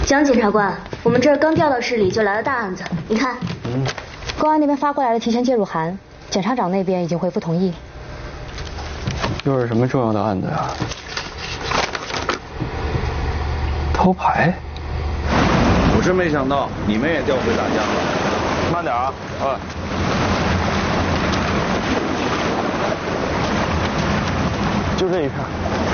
蒋检察官，我们这儿刚调到市里就来了大案子，你看。 公安那边发过来的提前介入函，检察长那边已经回复同意。 又是什么重要的案子呀？偷牌？ 我是没想到你们也调回大江了。慢点啊！ 就这一片。